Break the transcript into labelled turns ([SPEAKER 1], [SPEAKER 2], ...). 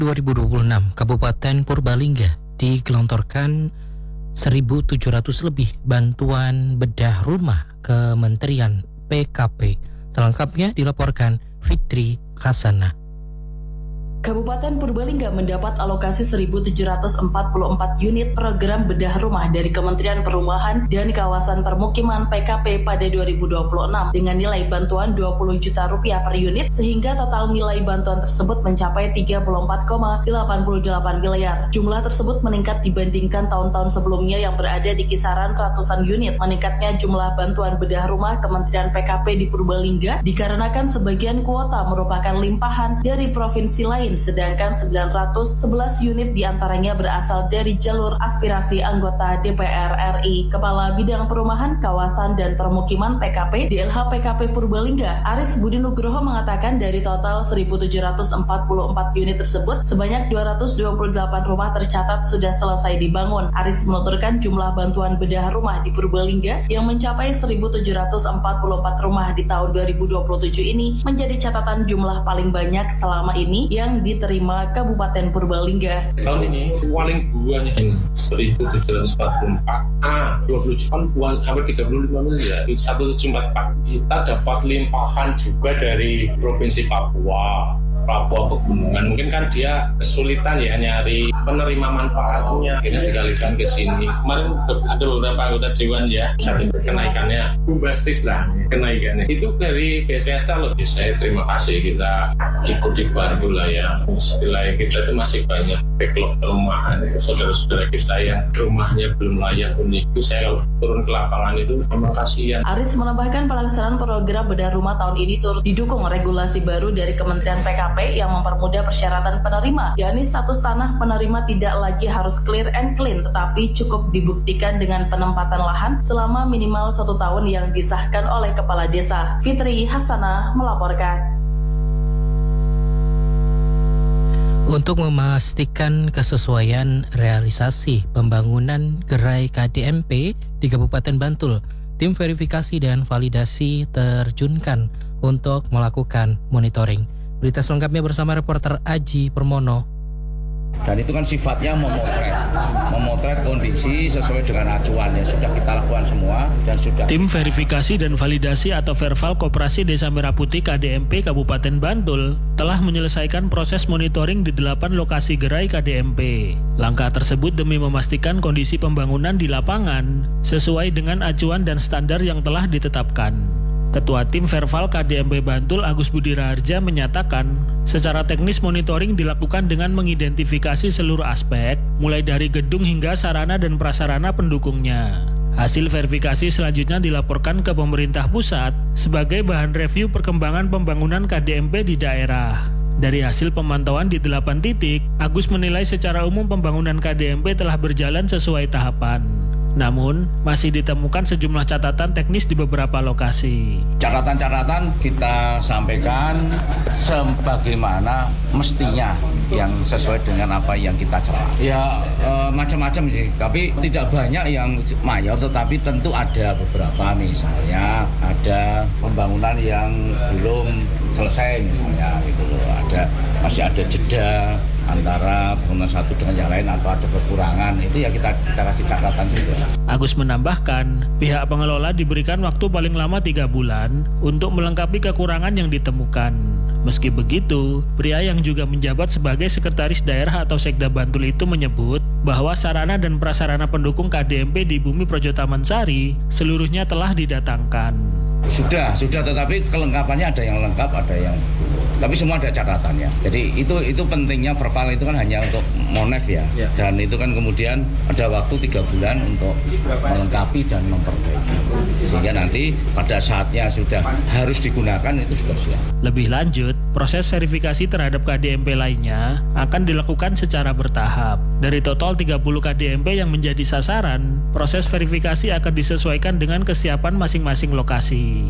[SPEAKER 1] 2026, Kabupaten Purbalingga digelontorkan 1.700 lebih bantuan bedah rumah Kementerian PKP. Selengkapnya dilaporkan Fitri Hasanah.
[SPEAKER 2] Kabupaten Purbalingga mendapat alokasi 1.744 unit program bedah rumah dari Kementerian Perumahan dan Kawasan Permukiman PKP pada 2026 dengan nilai bantuan Rp20 juta per unit, sehingga total nilai bantuan tersebut mencapai 34,88 miliar. Jumlah tersebut meningkat dibandingkan tahun-tahun sebelumnya yang berada di kisaran ratusan unit. Meningkatnya jumlah bantuan bedah rumah Kementerian PKP di Purbalingga dikarenakan sebagian kuota merupakan limpahan dari provinsi lain, sedangkan 911 unit diantaranya berasal dari jalur aspirasi anggota DPR RI. Kepala Bidang Perumahan, Kawasan, dan Permukiman PKP DLH PKP Purbalingga, Aris Budi Nugroho mengatakan dari total 1.744 unit tersebut, sebanyak 228 rumah tercatat sudah selesai dibangun. Aris menuturkan jumlah bantuan bedah rumah di Purbalingga yang mencapai 1.744 rumah di tahun 2027 ini menjadi catatan jumlah paling banyak selama ini yang diterima Kabupaten Purbalingga.
[SPEAKER 3] Tahun ini paling banyak 1.744 20 juta uang hampir 35 miliar. 174 kita dapat limpahan juga dari Provinsi Papua Pegunungan. Mungkin kan dia kesulitan ya nyari penerima manfaatnya, akhirnya dikalikan ke sini. Kemarin ada beberapa anggota dewan ya, satu kenaikannya bombastis lah kenaikannya. Itu dari BSPSK loh. Saya terima kasih, kita ikut dibantu lah ya. Istilahnya kita itu masih banyak backlog perumahan, saudara-saudara kita yang rumahnya belum layak huni. Itu saya kalau turun ke lapangan itu memang kasihan.
[SPEAKER 2] Aris menambahkan pelaksanaan program bedah rumah tahun ini turut didukung regulasi baru dari Kementerian PKP yang mempermudah persyaratan penerima, yakni status tanah penerima tidak lagi harus clear and clean, tetapi cukup dibuktikan dengan penempatan lahan selama minimal 1 tahun yang disahkan oleh Kepala Desa. Fitri Hasanah melaporkan.
[SPEAKER 1] Untuk memastikan kesesuaian realisasi pembangunan gerai KDMP di Kabupaten Bantul, tim verifikasi dan validasi terjunkan untuk melakukan monitoring. Berita selengkapnya bersama reporter Aji Permono.
[SPEAKER 4] Dan itu kan sifatnya memotret kondisi sesuai dengan acuan yang sudah kita lakukan semua dan sudah.
[SPEAKER 5] Tim verifikasi dan validasi atau Verval Koperasi Desa Merah Putih KDMP Kabupaten Bantul telah menyelesaikan proses monitoring di 8 lokasi gerai KDMP. Langkah tersebut demi memastikan kondisi pembangunan di lapangan sesuai dengan acuan dan standar yang telah ditetapkan. Ketua Tim Verval KDMP Bantul Agus Budi Raharja menyatakan, secara teknis monitoring dilakukan dengan mengidentifikasi seluruh aspek, mulai dari gedung hingga sarana dan prasarana pendukungnya. Hasil verifikasi selanjutnya dilaporkan ke pemerintah pusat sebagai bahan review perkembangan pembangunan KDMP di daerah. Dari hasil pemantauan di 8 titik, Agus menilai secara umum pembangunan KDMP telah berjalan sesuai tahapan. Namun, masih ditemukan sejumlah catatan teknis di beberapa lokasi.
[SPEAKER 4] Catatan-catatan kita sampaikan sebagaimana mestinya yang sesuai dengan apa yang kita celah. Ya macam-macam sih, tapi tidak banyak yang mayor, tetapi tentu ada beberapa. Misalnya ada pembangunan yang belum selesai misalnya gitu loh. Masih ada jeda antara bangunan satu dengan yang lain atau ada kekurangan, itu ya kita kasih catatan juga.
[SPEAKER 5] Agus menambahkan, pihak pengelola diberikan waktu paling lama 3 bulan untuk melengkapi kekurangan yang ditemukan. Meski begitu, pria yang juga menjabat sebagai Sekretaris Daerah atau Sekda Bantul itu menyebut bahwa sarana dan prasarana pendukung KDMP di Bumi Projo Taman Sari seluruhnya telah didatangkan.
[SPEAKER 4] Sudah, tetapi kelengkapannya ada yang lengkap, ada yang tapi semua ada catatannya. Jadi itu pentingnya Verval itu kan hanya untuk monef ya. Dan itu kan kemudian ada waktu 3 bulan untuk melengkapi dan memperbaiki. Sehingga nanti pada saatnya sudah harus digunakan itu sudah siap.
[SPEAKER 5] Lebih lanjut, proses verifikasi terhadap KDMP lainnya akan dilakukan secara bertahap. Dari total 30 KDMP yang menjadi sasaran, proses verifikasi akan disesuaikan dengan kesiapan masing-masing lokasi.